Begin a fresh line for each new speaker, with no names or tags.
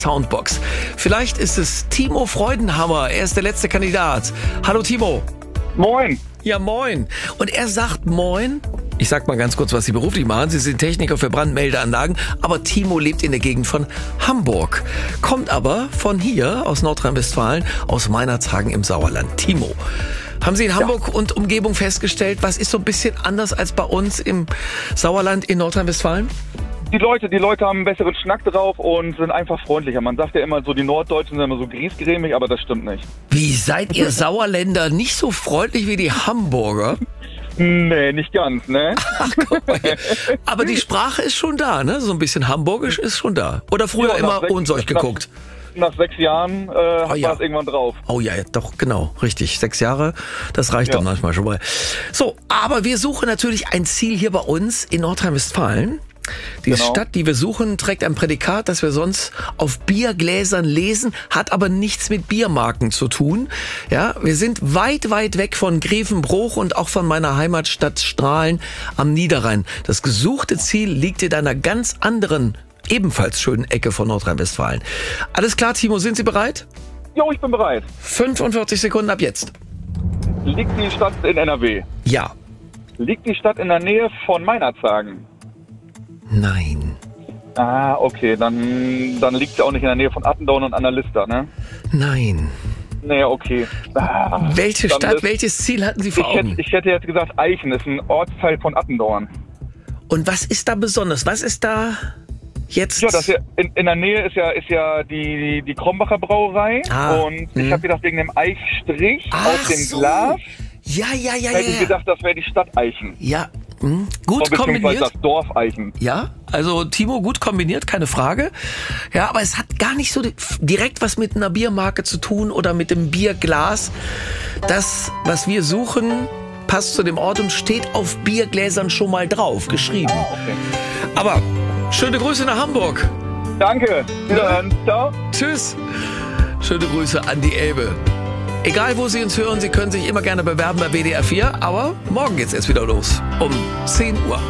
Soundbox. Vielleicht ist es Timo Freudenhammer. Er ist der letzte Kandidat. Hallo Timo.
Moin.
Ja, moin. Und er sagt moin. Ich sag mal ganz kurz, was Sie beruflich machen. Sie sind Techniker für Brandmeldeanlagen, aber Timo lebt in der Gegend von Hamburg. Kommt aber von hier, aus Nordrhein-Westfalen, aus Meinerzhagen im Sauerland. Timo, haben Sie in Hamburg und Umgebung festgestellt, was ist so ein bisschen anders als bei uns im Sauerland in Nordrhein-Westfalen?
Die Leute haben einen besseren Schnack drauf und sind einfach freundlicher. Man sagt ja immer so, die Norddeutschen sind immer so griesgrämig, aber das stimmt nicht.
Wie seid ihr Sauerländer nicht so freundlich wie die Hamburger?
Nee, nicht ganz, ne?
Ach, guck mal hier. Aber die Sprache ist schon da, ne? So ein bisschen Hamburgisch ist schon da. Oder früher
Ja,
immer Ohnsorg geguckt?
Nach 6 Jahren war es irgendwann drauf.
Oh ja, doch, genau, richtig. 6 Jahre, das reicht dann manchmal schon mal. So, aber wir suchen natürlich ein Ziel hier bei uns in Nordrhein-Westfalen. Die Stadt, die wir suchen, trägt ein Prädikat, das wir sonst auf Biergläsern lesen, hat aber nichts mit Biermarken zu tun. Ja, wir sind weit, weit weg von Grevenbroich und auch von meiner Heimatstadt Strahlen am Niederrhein. Das gesuchte Ziel liegt in einer ganz anderen, ebenfalls schönen Ecke von Nordrhein-Westfalen. Alles klar, Timo, sind Sie bereit?
Jo, ich bin bereit.
45 Sekunden ab jetzt.
Liegt die Stadt in NRW?
Ja.
Liegt die Stadt in der Nähe von Meinerzhagen?
Nein.
Ah, okay, dann liegt sie auch nicht in der Nähe von Attendorn und Annalista, ne?
Nein.
Nee, okay.
Welche Stadt, welches Ziel hatten Sie vor Augen?
Ich hätte jetzt gesagt, Eichen ist ein Ortsteil von Attendorn.
Und was ist da besonders? Was ist da jetzt?
Ja, das ja in der Nähe ist ja die Krombacher Brauerei. Und ich habe gedacht, wegen dem Eichstrich auf dem Glas.
Ja.
Hätte ich gedacht, das wäre die Stadt Eichen.
Ja, gut kombiniert.
Beziehungsweise das Dorf Eichen.
Ja, also Timo, gut kombiniert, keine Frage. Ja, aber es hat gar nicht so direkt was mit einer Biermarke zu tun oder mit dem Bierglas. Das, was wir suchen, passt zu dem Ort und steht auf Biergläsern schon mal drauf, geschrieben.
Okay.
Aber schöne Grüße nach Hamburg.
Danke. Wiederhören. Ciao.
Tschüss. Schöne Grüße an die Elbe. Egal, wo Sie uns hören, Sie können sich immer gerne bewerben bei WDR 4. Aber morgen geht's erst wieder los. Um 10 Uhr.